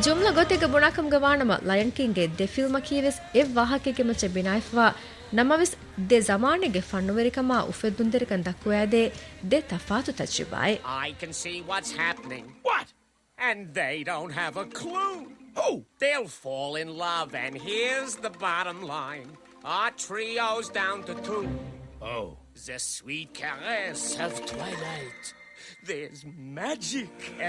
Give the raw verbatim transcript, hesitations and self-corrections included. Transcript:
ಜುಮ್ಲಾ ಗೊತ್ತಿಗೆ ಬುಣಕಂ ಗವಾಣಮ lion king ಗೆ ದೆ film ಕೀವೆಸ್ ಎವ್ ವಾಹಕೆಗೆ ಮಚೆ ಬಿನಾಯ್ಫವಾ ನಮವಿಸ್ they ಜಮಾನೆಗೆ ಫಣ್ಣುವೆರಿಕಮ ಉಫೆದ್ದುಂದೆರಿಕಂ ದಕ್ಕುಯಾದೆ they ತಫಾತು ತಜ್ರಿಬಾಯ್. I can see what's happening. What? And they don't have a clue. Who? They'll fall in love, and here's the bottom line. Our trio's down to two. Oh. The sweet caress of twilight. There's magic